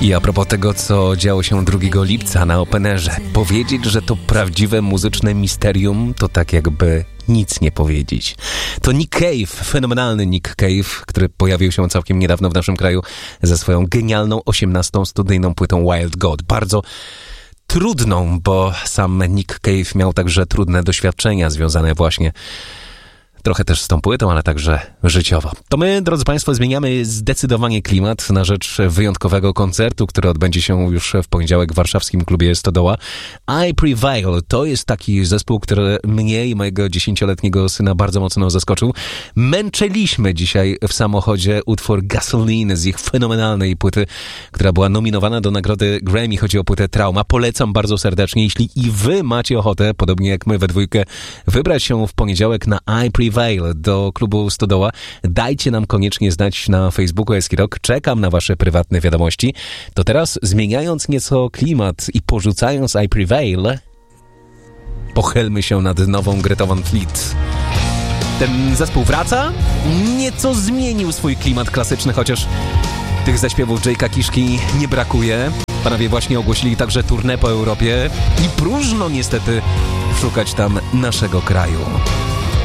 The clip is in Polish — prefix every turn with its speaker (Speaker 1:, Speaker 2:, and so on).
Speaker 1: I a propos tego, co działo się 2 lipca na Openerze, powiedzieć, że to prawdziwe muzyczne misterium, to tak jakby nic nie powiedzieć. To Nick Cave, fenomenalny Nick Cave, który pojawił się całkiem niedawno w naszym kraju ze swoją genialną 18. studyjną płytą Wild God. Bardzo trudną, bo sam Nick Cave miał także trudne doświadczenia związane właśnie trochę też z tą płytą, ale także życiowo. To my, drodzy Państwo, zmieniamy zdecydowanie klimat na rzecz wyjątkowego koncertu, który odbędzie się już w poniedziałek w warszawskim klubie Stodoła. I Prevail to jest taki zespół, który mnie i mojego 10-letniego syna bardzo mocno zaskoczył. Męczyliśmy dzisiaj w samochodzie utwór Gasoline z ich fenomenalnej płyty, która była nominowana do nagrody Grammy. Chodzi o płytę Trauma. Polecam bardzo serdecznie. Jeśli i wy macie ochotę, podobnie jak my we dwójkę, wybrać się w poniedziałek na I Prevail do klubu Stodoła, dajcie nam koniecznie znać na Facebooku Eski Rock. Czekam na wasze prywatne wiadomości. To teraz, zmieniając nieco klimat i porzucając I Prevail, pochylmy się nad nową Gretą Van Fleet. Ten zespół wraca, nieco zmienił swój klimat klasyczny, chociaż tych zaśpiewów Jake'a Kiszki nie brakuje. Panowie właśnie ogłosili także tournée po Europie i próżno niestety szukać tam naszego kraju.